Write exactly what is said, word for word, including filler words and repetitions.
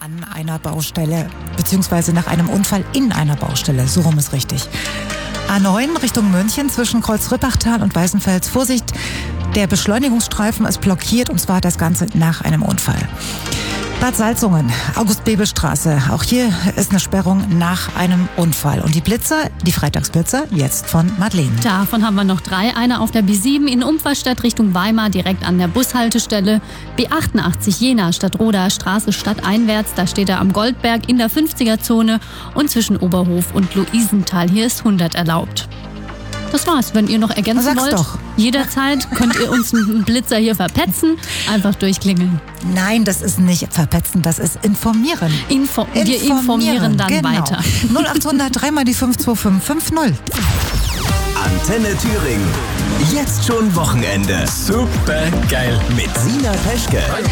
an einer Baustelle, beziehungsweise nach einem Unfall in einer Baustelle. So rum ist richtig. A neun Richtung München zwischen Kreuz-Rippachtal und Weißenfels. Vorsicht, der Beschleunigungsstreifen ist blockiert und zwar das Ganze nach einem Unfall. Bad Salzungen, August-Bebel-Straße. Auch hier ist eine Sperrung nach einem Unfall. Und die Blitzer, die Freitagsblitzer, jetzt von Madeleine. Davon haben wir noch drei. Einer auf der B sieben in Umfahrstadt Richtung Weimar, direkt an der Bushaltestelle. B achtundachtzig Jena, Stadtroder Straße stadteinwärts. Da steht er am Goldberg in der fünfziger-Zone. Und zwischen Oberhof und Luisenthal, hier ist hundert erlaubt. Das war's. Wenn ihr noch ergänzen Sag's wollt, doch. jederzeit könnt ihr uns einen Blitzer hier verpetzen. Einfach durchklingeln. Nein, das ist nicht verpetzen, das ist informieren. Info- wir informieren dann genau. weiter. null achthundert, dreimal die fünf zwei fünf fünf null. Antenne Thüringen. Jetzt schon Wochenende. Super geil. Mit Sina Peschke.